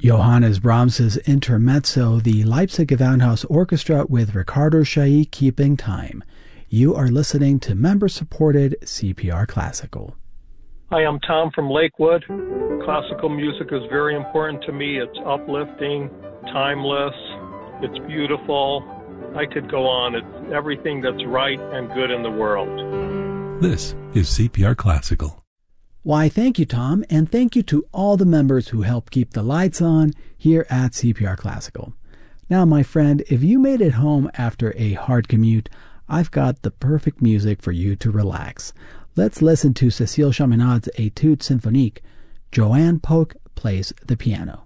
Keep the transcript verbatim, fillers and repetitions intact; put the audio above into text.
Johannes Brahms's Intermezzo, the Leipzig Gewandhaus Orchestra with Ricardo Chailly keeping time. You are listening to member-supported C P R Classical. Hi, I'm Tom from Lakewood. Classical music is very important to me. It's uplifting, timeless, it's beautiful. I could go on. It's everything that's right and good in the world. This is C P R Classical. Why, thank you, Tom, and thank you to all the members who help keep the lights on here at C P R Classical. Now, my friend, if you made it home after a hard commute, I've got the perfect music for you to relax. Let's listen to Cécile Chaminade's Étude Symphonique. Joanne Polk plays the piano.